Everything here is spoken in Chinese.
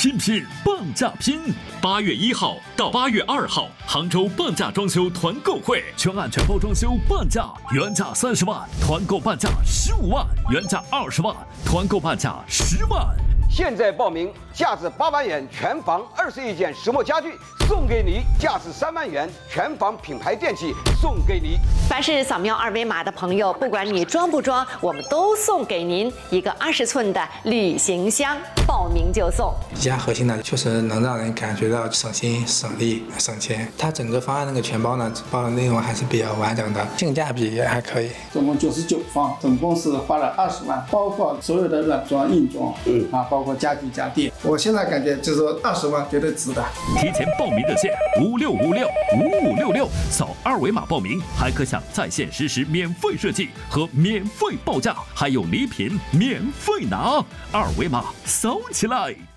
拼半价拼！8月1号到8月2号，杭州半价装修团购会，全案全包装修半价，原价30万，团购半价15万，原价20万，团购半价10万。 现在报名，价值8万元全房21件石墨家具送给你，价值3万元全房品牌电器送给你。 凡是扫描二维码的朋友，不管你装不装，我们都送给您一个20寸的旅行箱，报名就送。 宜家核心呢，确实能让人感觉到省心、省力、省钱。它整个方案那个全包呢，包的内容还是比较完整的，性价比也还可以。 总共99方，总共是花了20万，包括所有的软装、硬装，包括家具家电。我现在感觉就是说20万绝对值的。 提前报名热线56565566，扫二维码报名，还可享在线实时免费设计和免费报价，还有礼品免费拿，二维码扫起来。